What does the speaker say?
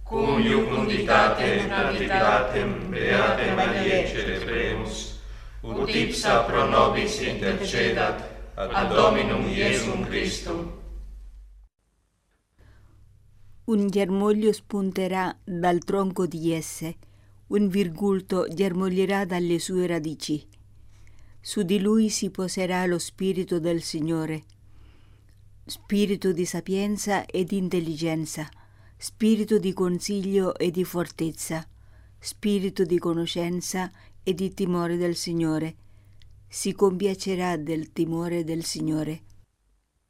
cum iucunditatem nativitatem Beate Mariae celebramus, ut ipsa pro nobis intercedat ad Dominum Iesum Christum. Un germoglio spunterà dal tronco di esse, un virgulto germoglierà dalle sue radici. Su di lui si poserà lo Spirito del Signore, spirito di sapienza e di intelligenza, spirito di consiglio e di fortezza, spirito di conoscenza e di timore del Signore. Si compiacerà del timore del Signore.